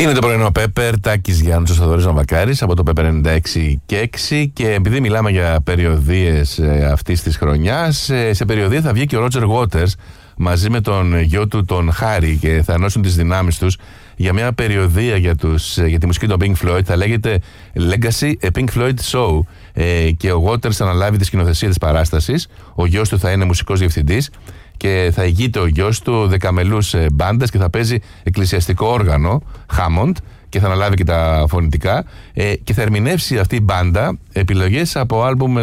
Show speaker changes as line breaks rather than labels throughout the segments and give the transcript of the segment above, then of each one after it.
Είναι το πρωινό Πέπερ, Τάκης Γιάννους, Θοδωρής Ναβακάρης από το Πέπερ 96 και 6. Και επειδή μιλάμε για περιοδίες αυτής της χρονιάς, σε περιοδία θα βγει και ο Ρότζερ Waters μαζί με τον γιο του τον Χάρη και θα ενώσουν τις δυνάμεις τους για μια περιοδία για τη μουσική των Pink Floyd. Θα λέγεται Legacy, a Pink Floyd Show, και ο Waters θα αναλάβει τη σκηνοθεσία της παράστασης. Ο γιος του θα είναι μουσικός διευθυντής και θα ηγείται ο γιος του δεκαμελούς μπάντας και θα παίζει εκκλησιαστικό όργανο, Hammond, και θα αναλάβει και τα φωνητικά, και θα ερμηνεύσει αυτή η μπάντα επιλογές από άλμπουμ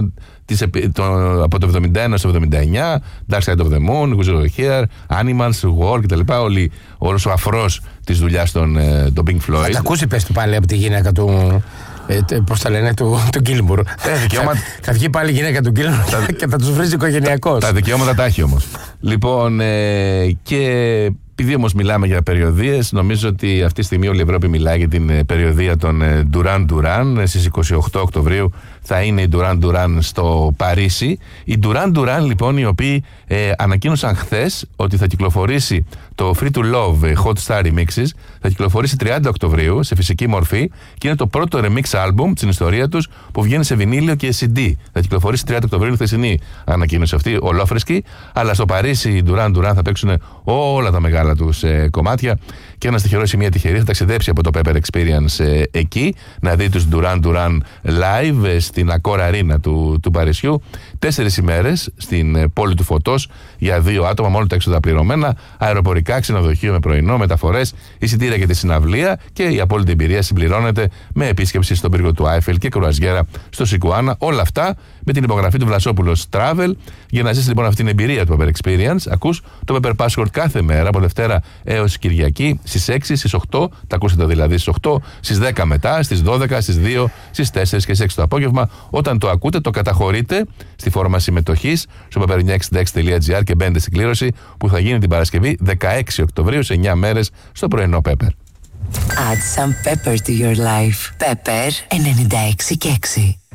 από το 71 στο 79, Dark Side of the Moon, Who's Over Here, Animals, War κτλ. Όλος ο αφρός της δουλειάς των Pink Floyd.
Θα τα ακούσει, πες του πάλι, από τη γυναίκα του. Πώς τα λένε, του Γκίλμπουρ. Θα βγει πάλι η γυναίκα του Γκίλμπουρ και θα τους βρίζει οικογενειακώς.
Τα δικαιώματα τα έχει όμως. Λοιπόν, και επειδή όμως μιλάμε για περιοδίες, νομίζω ότι αυτή τη στιγμή όλη η Ευρώπη μιλάει για την περιοδία των Duran Duran. Στις 28 Οκτωβρίου θα είναι η Duran Duran στο Παρίσι. Οι Duran Duran, λοιπόν, οι οποίοι ανακοίνωσαν χθες ότι θα κυκλοφορήσει το Free to Love Hot Star Remixes, θα κυκλοφορήσει 30 Οκτωβρίου σε φυσική μορφή και είναι το πρώτο remix album στην ιστορία τους που βγαίνει σε βινίλιο και CD. Θα κυκλοφορήσει 30 Οκτωβρίου, χθεσινή ανακοίνωση αυτή, ολόφρεσκη, αλλά στο Παρίσι οι Duran Duran θα παίξουν όλα τα μεγάλα τους κομμάτια και ένας τυχερός ή μια τυχερή θα ταξιδέψει από το Pepper Experience εκεί να δει τους Duran Duran live στην Accor Arena του Παρισιού. 4 ημέρες στην πόλη του Φωτός για 2 άτομα, μόνο τα έξοδα πληρωμένα, αεροπορικά, ξενοδοχείο με πρωινό, μεταφορές, εισιτήρια για τη συναυλία, και η απόλυτη εμπειρία συμπληρώνεται με επίσκεψη στον πύργο του Άιφελ και κρουαζιέρα στο Σικουάνα. Όλα αυτά με την υπογραφή του Βλασόπουλος Travel. Για να ζήσεις λοιπόν αυτή την εμπειρία του Pepper Experience, ακούς το Pepper Password κάθε μέρα από Δευτέρα έως Κυριακή στις 6, στις 8, τα ακούσατε δηλαδή στις 8, στις 10 μετά, στις 12, στις 2, στις 4 και στις 6 το απόγευμα. Όταν το ακούτε, το καταχωρείτε στη φόρμα συμμετοχής στο pepper966.gr και μπαίνετε στην κλήρωση που θα γίνει την Παρασκευή 16 Οκτωβρίου σε 9 μέρες στο πρωινό Pepper.
Add some pepper to your life. Pepper 96 και 6.